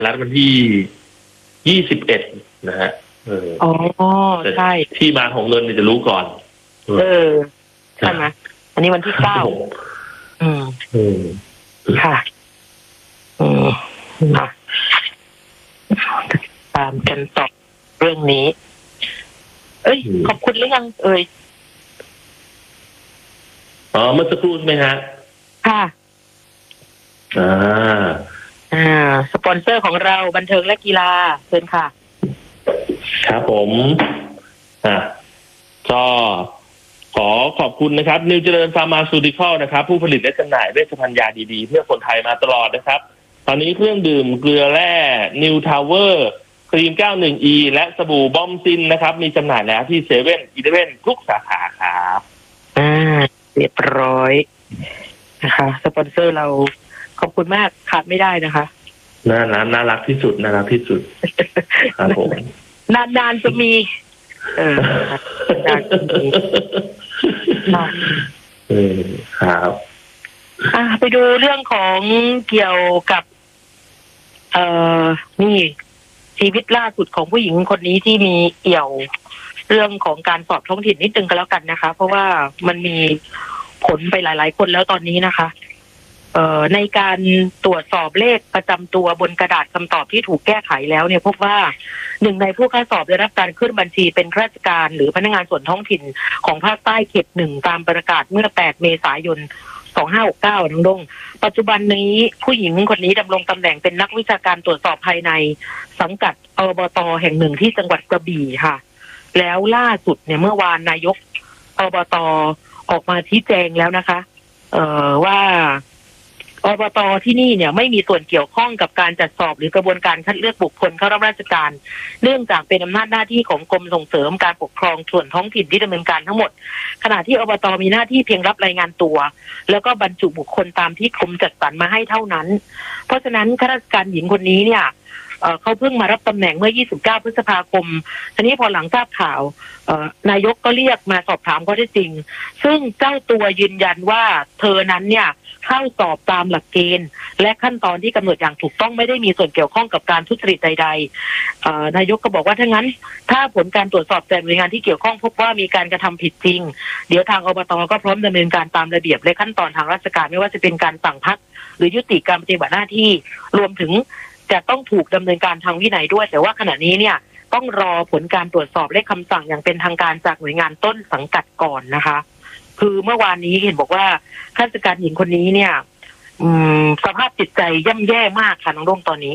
รัฐวันที่21นะฮะอ๋อใช่ที่มาของเงินเนี่ยจะรู้ก่อนใช่ไหมอันนี้วันที่9ค่ะตามกันต่อเรื่องนี้ขอบคุณหรือยังเมื่อสักครู่ใช่ไหมฮะค่ะสปอนเซอร์ของเราบันเทิงและกีฬาเชิญค่ะครับผมก็ขอขอบคุณนะครับนิวเจริญฟาร์มาซูติคอลนะครับผู้ผลิตและจำหน่ายเวชภัณฑ์ยาดีๆเพื่อคนไทยมาตลอดนะครับตอนนี้เครื่องดื่มเกลือแร่นิวทาวเวอร์ครีม 91E และสบู่บอมซินนะครับมีจำหน่ายแล้วที่เซเว่นอีเลฟเว่นทุกสาขาครับเรียบร้อยนะคะสปอนเซอร์เราขอบคุณมากขาดไม่ได้นะคะน่ารักที่สุดครับผมนานๆจะมีนานจะมีครับไปดูเรื่องของเกี่ยวกับนี่ชีวิตล่าสุดของผู้หญิงคนนี้ที่มีเอี่ยวเรื่องของการสอบท้องถิ่นนิดนึงก็แล้วกันนะคะเพราะว่ามันมีผลไปหลายๆคนแล้วตอนนี้นะคะในการตรวจสอบเลขประจำตัวบนกระดาษคำตอบที่ถูกแก้ไขแล้วเนี่ยพบว่าหนึ่งในผู้เข้าสอบได้รับการขึ้นบัญชีเป็นข้าราชการหรือพนักงานส่วนท้องถิ่นของภาคใต้เขต1ตามประกาศเมื่อ8 เมษายน 2569น้องดงปัจจุบันนี้ผู้หญิงคนนี้ดำรงตำแหน่งเป็นนักวิชาการตรวจสอบภายในสังกัดอบต.แห่งหนึ่งที่จังหวัดกระบี่ค่ะแล้วล่าสุดเนี่ยเมื่อวานนายกอบต.ออกมาชี้แจงแล้วนะคะว่าอบต.ที่นี่เนี่ยไม่มีส่วนเกี่ยวข้องกับการจัดสอบหรือกระบวนการคัดเลือกบุคคลเข้ารับราชการเนื่องจากเป็นอำนาจหน้าที่ของกรมส่งเสริมการปกครองส่วนท้องถิ่นที่ดำเนินการทั้งหมดขณะที่อบต.มีหน้าที่เพียงรับรายงานตัวแล้วก็บรรจุบุคคลตามที่กรมจัดสรรมาให้เท่านั้นเพราะฉะนั้นข้าราชการหญิงคนนี้เนี่ยเขาเพิ่งมารับตำแหน่งเมื่อ29 พฤษภาคมทีนี้พอหลังทราบข่าวนายกก็เรียกมาสอบถามข้อเท็จจริงซึ่งเจ้าตัวยืนยันว่าเธอนั้นเนี่ยเข้าสอบตามหลักเกณฑ์และขั้นตอนที่กำหนดอย่างถูกต้องไม่ได้มีส่วนเกี่ยวข้องกับการทุจริตใดๆนายกก็บอกว่าถ้าผลการตรวจสอบจากหน่วยงานที่เกี่ยวข้องพบว่ามีการกระทำผิดจริงเดี๋ยวทางอบต.ก็พร้อมดำเนินการตามระเบียบและขั้นตอนทางราชการไม่ว่าจะเป็นการสั่งพักหรือยุติการปฏิบัติหน้าที่รวมถึงจะต้องถูกดำเนินการทางวินัยด้วยแต่ว่าขณะนี้เนี่ยต้องรอผลการตรวจสอบและคำสั่งอย่างเป็นทางการจากหน่วยงานต้นสังกัดก่อนนะคะคือเมื่อวานนี้เห็นบอกว่าข้าราชการหญิงคนนี้เนี่ยสภาพจิตใจย่ำแย่มากค่ะน้องร่มตอนนี้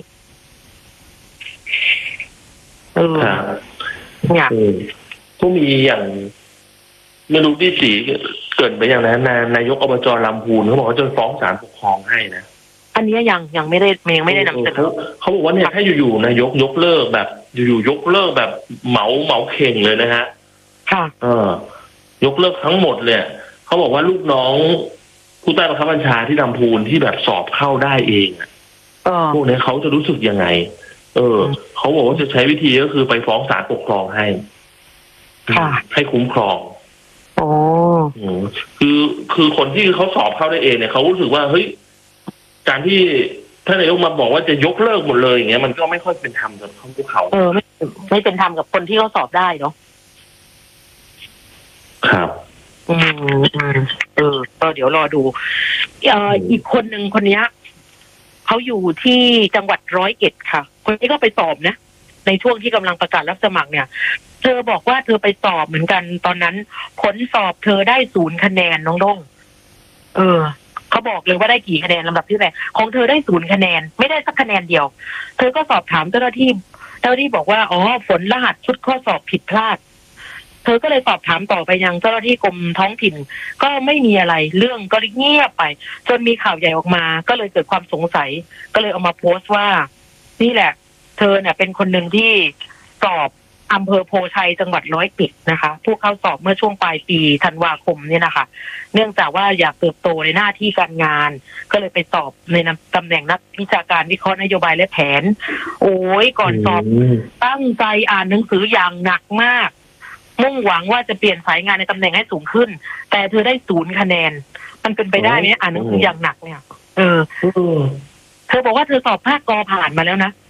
เนี่ยผู้มีอย่างไม่รู้ที่สีเกิดไปอย่างนั้นนายกอบจ.ลำพูนเขาบอกว่าจะฟ้องศาลปกครองให้นะอันนี้ยังไม่ได้นำเสนอเขาบอกว่าเนี่ยถ้าอยู่ๆนายกยกเลิกแบบอยู่ๆยกเลิกแบบเหมาเข่งเลยนะฮะค่ะยกเลิกทั้งหมดเลยเขาบอกว่าลูกน้องผู้ใต้บังคับบัญชาที่ลำพูนที่แบบสอบเข้าได้เองพวกนี้เขาจะรู้สึกยังไงเขาบอกว่าจะใช้วิธีก็คือไปฟ้องศาลปกครองให้คุ้มครองคือคนที่เขาสอบเข้าได้เองเนี่ยเขารู้สึกว่าเฮ้ยการที่ท่านนายกมาบอกว่าจะยกเลิกหมดเลยอย่างเงี้ยมันก็ไม่ค่อยเป็นธรรมกับพวกเขาไม่เป็นธรรมกับคนที่เขาสอบได้เนาะครับก็เดี๋ยวรอดูอีกคนหนึ่งคนนี้เขาอยู่ที่จังหวัด101ค่ะคนนี้ก็ไปสอบนะในช่วงที่กำลังประกาศรับสมัครเนี่ยเธอบอกว่าเธอไปสอบเหมือนกันตอนนั้นผลสอบเธอได้0 คะแนนน้องด้งเขาบอกเลยว่าได้กี่คะแนนลำดับที่ไหนของเธอได้0 คะแนนไม่ได้สักคะแนนเดียวเธอก็สอบถามเจ้าหน้าที่บอกว่าผลรหัสชุดข้อสอบผิดพลาดเธอก็เลยสอบถามต่อไปยังเจ้าหน้าที่กรมท้องถิ่นก็ไม่มีอะไรเรื่องก็เงียบไปจนมีข่าวใหญ่ออกมาก็เลยเกิดความสงสัยก็เลยเอามาโพสต์ว่านี่แหละเธอเนี่ยเป็นคนหนึ่งที่สอบอำเภอโพชัยจังหวัด101นะคะผู้เข้าสอบเมื่อช่วงปลายปีธันวาคมเนี่ยนะคะเนื่องจากว่าอยากเติบโตในหน้าที่การงานก็เลยไปสอบในตำแหน่งนักวิชาการวิเคราะห์นโยบายและแผนโอ้ยก่อนสอบตั้งใจอ่านหนังสืออย่างหนักมากมุ่งหวังว่าจะเปลี่ยนสายงานในตำแหน่งให้สูงขึ้นแต่เธอได้0 คะแนนมันเป็นไปได้ไหมอ่านหนังสืออย่างหนักเนี่ยเธอบอกว่าเธอสอบภาคก.ผ่านมาแล้วนะ